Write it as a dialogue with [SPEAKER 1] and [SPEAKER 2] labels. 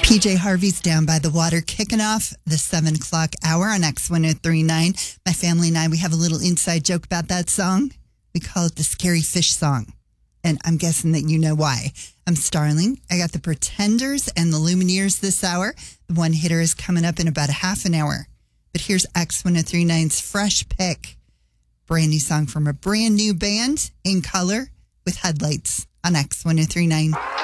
[SPEAKER 1] PJ Harvey's Down by the Water, kicking off the 7 o'clock hour on X1039. My family and I, we have a little inside joke about that song. We call it the Scary Fish Song. And I'm guessing that you know why. I'm Starling. I got the Pretenders and the Lumineers this hour. The one hitter is coming up in about a half an hour. But here's X1039's fresh pick. Brand new song from a brand new band, In Color, with Headlights on X1039.